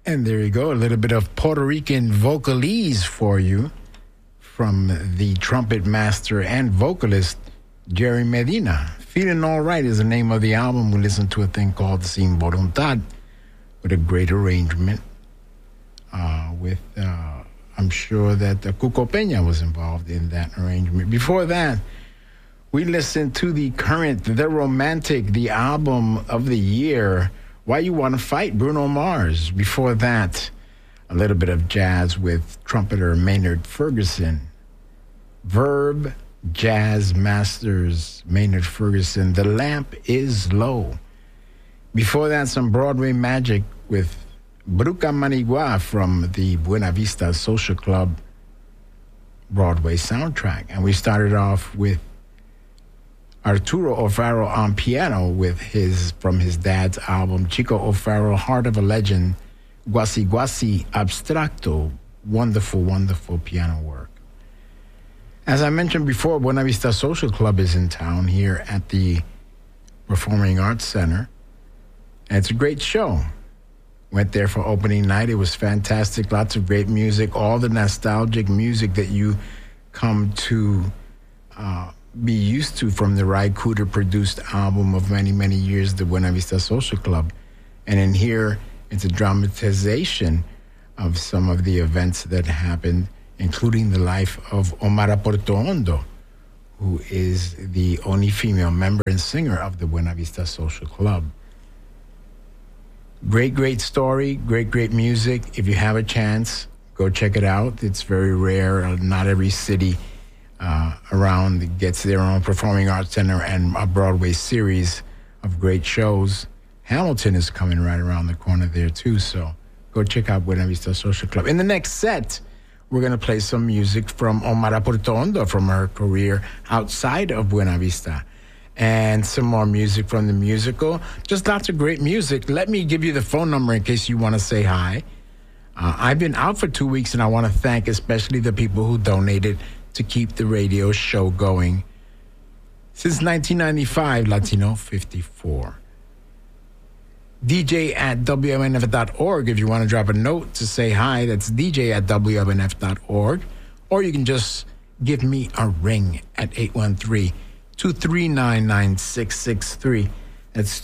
And there you go, a little bit of Puerto Rican vocalese for you from the trumpet master and vocalist, Jerry Medina. Feeling All Right is the name of the album. We listened to a thing called Sin Voluntad with a great arrangement I'm sure that Cuco Peña was involved in that arrangement. Before that, we listened to the current, The Romantic, the album of the year, Why You Want to Fight, Bruno Mars. Before that, a little bit of jazz with trumpeter Maynard Ferguson. Verb Jazz Masters, Maynard Ferguson, The Lamp Is Low. Before that, some Broadway magic with Bruca Manigua from the Buena Vista Social Club Broadway soundtrack. And we started off with Arturo O'Farrill on piano from his dad's album, Chico O'Farrill, Heart of a Legend, Guasi Guasi Abstracto. Wonderful, wonderful piano work. As I mentioned before, Buena Vista Social Club is in town here at the Performing Arts Center. And it's a great show. Went there for opening night. It was fantastic. Lots of great music. All the nostalgic music that you come to be used to from the Ry Cooder produced album of many, many years, the Buena Vista Social Club. And in here, it's a dramatization of some of the events that happened, including the life of Omara Portohondo, who is the only female member and singer of the Buena Vista Social Club. Great, great story, great, great music. If you have a chance, go check it out. It's very rare. Not every city around gets their own Performing Arts Center and a Broadway series of great shows. Hamilton is coming right around the corner there, too, so go check out Buena Vista Social Club. In the next set, we're going to play some music from Omara Portohondo from her career outside of Buena Vista. And some more music from the musical. Just lots of great music. Let me give you the phone number in case you want to say hi. I've been out for 2 weeks, and I want to thank especially the people who donated to keep the radio show going. Since 1995, Latino 54. DJ at WMNF.org if you want to drop a note to say hi. That's DJ at WMNF.org. Or you can just give me a ring at 813-239-9663. That's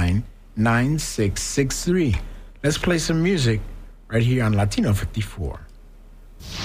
239-9663. Let's play some music right here on Latino 54.